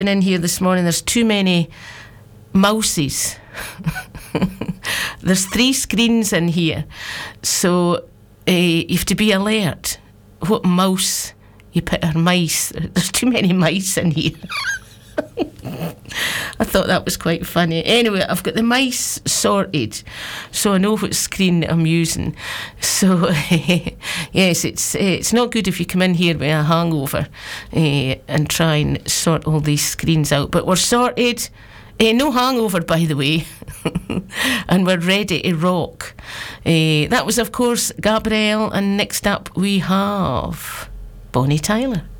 in here this morning, there's too many mouses. There's 3 screens in here, so you have to be alert what mouse you put, or mice. There's too many mice in here. I thought that was quite funny. Anyway, I've got the mice sorted, so I know what screen I'm using. So, yes, it's not good if you come in here with a hangover and try and sort all these screens out. But we're sorted. No hangover, by the way. And we're ready to rock. That was, of course, Gabrielle. And next up we have Bonnie Tyler.